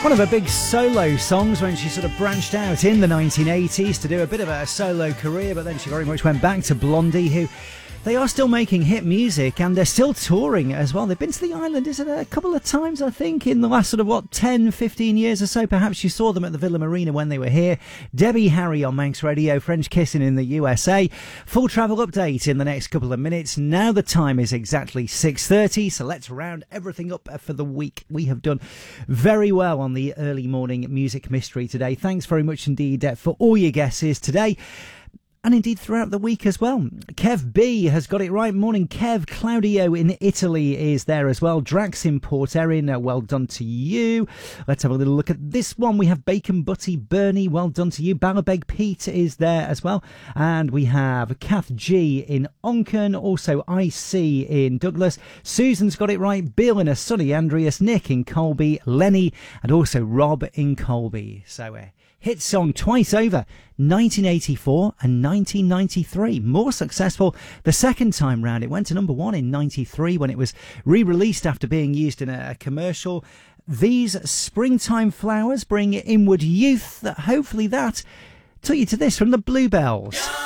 One of her big solo songs when she sort of branched out in the 1980s to do a bit of a solo career, but then she very much went back to Blondie, who they are still making hit music and they're still touring as well. They've been to the island, is it, a couple of times, I think, in the last 10, 15 years or so. Perhaps you saw them at the Villa Marina when they were here. Debbie Harry on Manx Radio, French Kissing in the USA. Full travel update in the next couple of minutes. Now the time is exactly 6:30, so let's round everything up for the week. We have done very well on the early morning music mystery today. Thanks very much indeed for all your guesses today. And indeed throughout the week as well. Kev B has got it right. Morning, Kev. Claudio in Italy is there as well. Drax in Port Erin, well done to you. Let's have a little look at this one. We have Bacon Butty Bernie, well done to you. Ballabeg Pete is there as well. And we have Kath G in Onken, also IC in Douglas. Susan's got it right. Bill in a sunny Andreas, Nick in Colby, Lenny, and also Rob in Colby. So hit song twice over, 1984 and 1993. More successful the second time round. It went to number one in 93 when it was re-released after being used in a commercial. These springtime flowers bring inward youth. Hopefully that took you to this from the Bluebells.